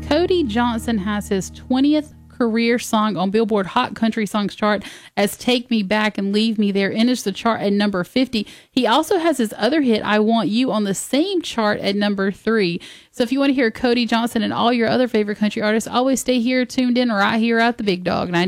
Cody Johnson has his 20th career song on Billboard Hot Country Songs chart as Take Me Back and Leave Me There, enters the chart at number 50. He also has his other hit, I Want You, on the same chart at number 3. So if you want to hear Cody Johnson and all your other favorite country artists, always stay here tuned in right here at the Big Dog